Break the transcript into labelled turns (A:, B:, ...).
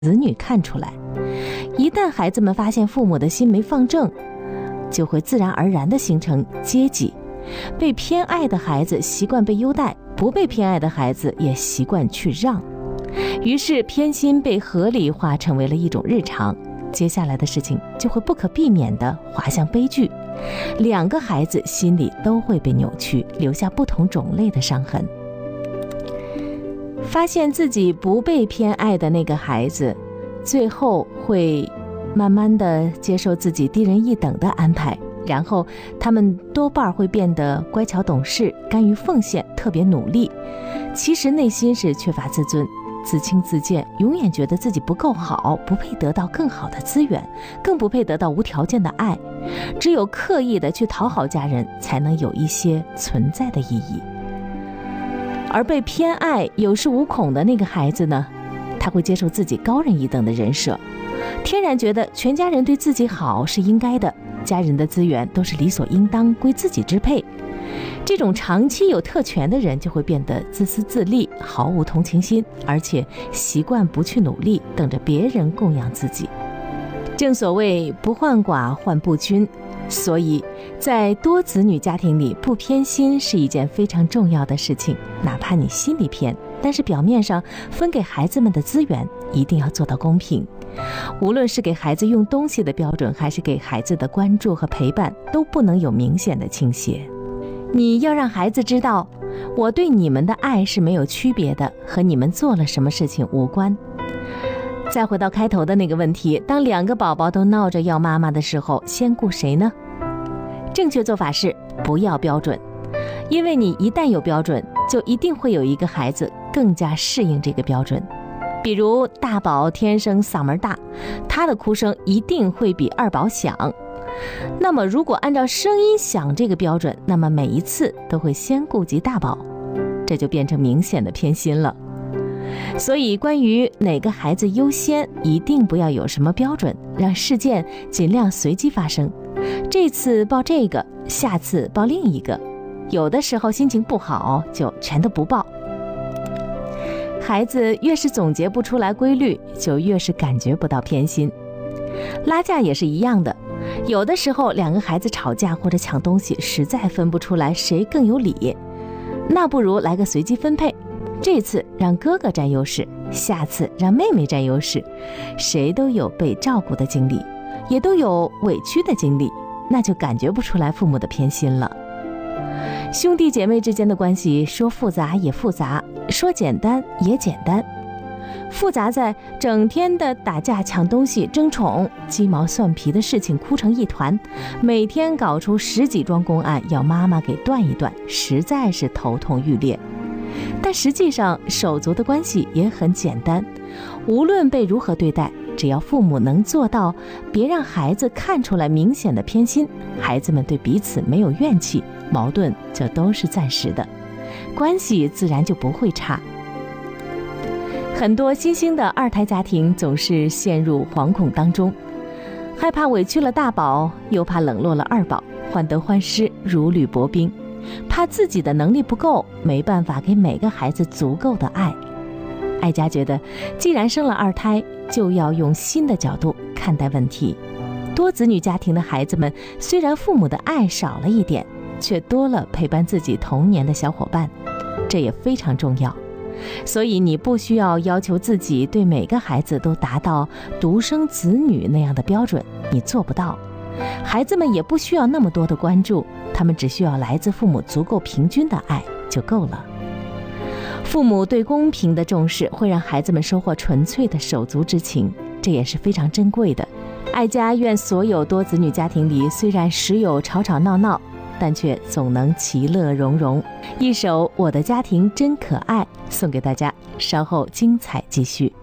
A: 子女看出来。一旦孩子们发现父母的心没放正，就会自然而然地形成阶级。被偏爱的孩子习惯被优待，不被偏爱的孩子也习惯去让。于是偏心被合理化成为了一种日常，接下来的事情就会不可避免地滑向悲剧。两个孩子心里都会被扭曲，留下不同种类的伤痕。发现自己不被偏爱的那个孩子，最后会慢慢地接受自己低人一等的安排，然后他们多半会变得乖巧懂事，甘于奉献，特别努力。其实内心是缺乏自尊，自轻自贱，永远觉得自己不够好，不配得到更好的资源，更不配得到无条件的爱。只有刻意的去讨好家人，才能有一些存在的意义。而被偏爱有恃无恐的那个孩子呢，他会接受自己高人一等的人设，天然觉得全家人对自己好是应该的，家人的资源都是理所应当归自己支配。这种长期有特权的人就会变得自私自利，毫无同情心，而且习惯不去努力，等着别人供养自己。正所谓不患寡患不均，所以在多子女家庭里，不偏心是一件非常重要的事情。哪怕你心里偏，但是表面上分给孩子们的资源一定要做到公平。无论是给孩子用东西的标准，还是给孩子的关注和陪伴，都不能有明显的倾斜。你要让孩子知道，我对你们的爱是没有区别的，和你们做了什么事情无关。再回到开头的那个问题，当两个宝宝都闹着要妈妈的时候，先顾谁呢？正确做法是不要标准，因为你一旦有标准，就一定会有一个孩子更加适应这个标准。比如大宝天生嗓门大，他的哭声一定会比二宝响。那么如果按照声音响这个标准，那么每一次都会先顾及大宝，这就变成明显的偏心了。所以关于哪个孩子优先，一定不要有什么标准，让事件尽量随机发生，这次报这个，下次报另一个，有的时候心情不好就全都不报。孩子越是总结不出来规律，就越是感觉不到偏心。拉架也是一样的，有的时候两个孩子吵架或者抢东西，实在分不出来谁更有理，那不如来个随机分配，这次让哥哥占优势，下次让妹妹占优势，谁都有被照顾的经历，也都有委屈的经历，那就感觉不出来父母的偏心了。兄弟姐妹之间的关系，说复杂也复杂，说简单也简单。复杂在整天的打架抢东西争宠，鸡毛蒜皮的事情哭成一团，每天搞出10几桩公案要妈妈给断一断，实在是头痛欲裂。但实际上手足的关系也很简单，无论被如何对待，只要父母能做到别让孩子看出来明显的偏心，孩子们对彼此没有怨气，矛盾就都是暂时的，关系自然就不会差。很多新兴的二胎家庭总是陷入惶恐当中，害怕委屈了大宝，又怕冷落了二宝，患得患失，如履薄冰，怕自己的能力不够，没办法给每个孩子足够的爱。爱家觉得，既然生了二胎，就要用新的角度看待问题。多子女家庭的孩子们，虽然父母的爱少了一点，却多了陪伴自己童年的小伙伴，这也非常重要。所以你不需要要求自己对每个孩子都达到独生子女那样的标准，你做不到。孩子们也不需要那么多的关注，他们只需要来自父母足够平均的爱就够了。父母对公平的重视，会让孩子们收获纯粹的手足之情，这也是非常珍贵的。爱家愿所有多子女家庭里，虽然时有吵吵闹闹，但却总能其乐融融。一首《我的家庭真可爱》送给大家，稍后精彩继续。